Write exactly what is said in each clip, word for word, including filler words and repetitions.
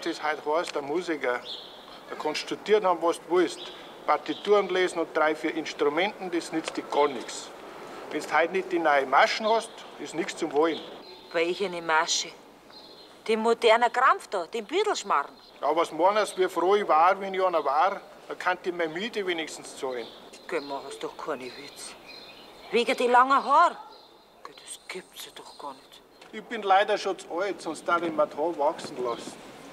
das heute heißt, ein Musiker. Da kannst du studiert haben, was du willst. Partituren lesen und drei, vier Instrumenten, das nützt dir gar nichts. Wenn du heute nicht die neue Maschen hast, ist nichts zum Wollen. Welche eine Masche? Den modernen Krampf da, den Büdelschmarrn. Ja, was meinst du, wie froh ich war, wenn ich einer war? Dann kann ich meine Miete wenigstens zahlen. Geh, machst doch keine Witze. Wegen die langen Haare? Geh, das gibt's ja doch gar nicht. Ich bin leider schon zu alt, sonst darf ich mir die Haare wachsen lassen.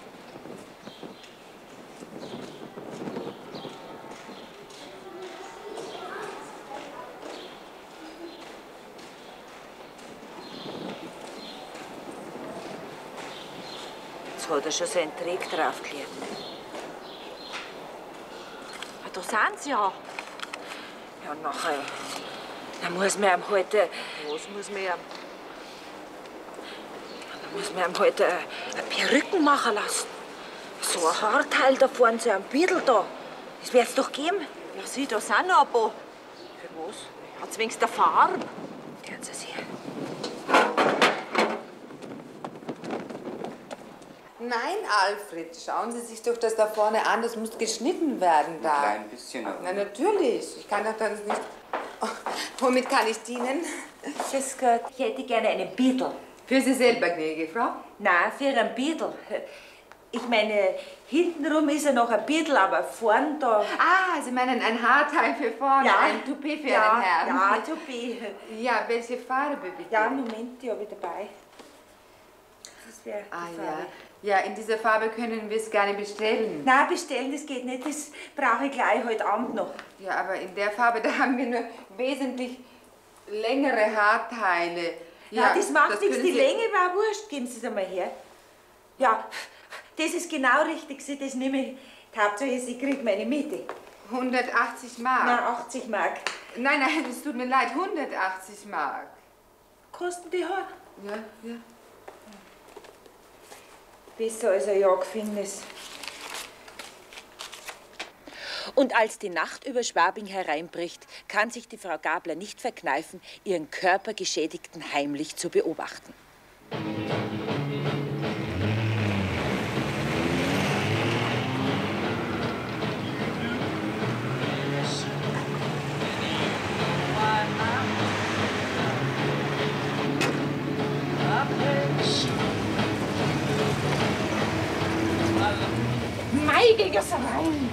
Jetzt hat er schon seinen Dreck draufgelegt. Ah, da sind sie ja. Ja, nachher. Da muss man ihm halt. äh, Was muss man ihm? Da muss man ihm halt äh, eine Perücken machen lassen. So ein Haarteil da vorne, so ein Biedel da. Das wird's doch geben. Ja, sieh, da sind noch ein paar. Für was? Hat's wenigstens der Farbe? Hören Sie sehen. Nein, Alfred, schauen Sie sich doch das da vorne an. Das muss geschnitten werden da. Ein klein bisschen. Na, natürlich. Ich kann doch das nicht... Oh, womit kann ich dienen? Grüß Gott. Ich hätte gerne einen Biedel. Für Sie selber, gnädige Frau? Nein, für einen Biedel. Ich meine, hintenrum ist er noch ein Biedel, aber vorn da... Ah, Sie meinen ein Haarteil für vorne, Ja. ein Toupet für ja, einen Herrn. Ja, Toupet. Ja, welche Farbe bitte? Ja, Moment, die habe ich dabei. Das wäre die Ah, Farbe. ja. Ja, in dieser Farbe können wir es gerne bestellen. Nein, bestellen, das geht nicht. Das brauche ich gleich heute Abend noch. Ja, aber in der Farbe, da haben wir nur wesentlich längere Haarteile. Ja, das macht nichts. können Die Sie- Länge war wurscht. Geben Sie es einmal her. Ja, das ist genau richtig. Sie, das nehme ich. Die Hauptsache ist, ich kriege meine Miete. hundertachtzig Mark. Nein, achtzig Mark. Nein, nein, es tut mir leid, hundertachtzig Mark. Kosten die Haare? Ja, ja. Besser als ein Jahr Gefängnis. Und als die Nacht über Schwabing hereinbricht, kann sich die Frau Gabler nicht verkneifen, ihren Körpergeschädigten heimlich zu beobachten. Mei, gegen so rein.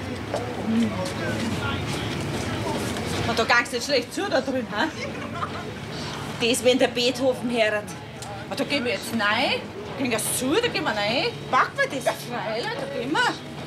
Und da gang's nicht schlecht zu da drin, hä? Das, wenn der Beethoven hört. Und da gehen wir jetzt rein. Gehen wir zu, da gehen wir rein. Packen wir das? Ja, freilich, da gehen wir.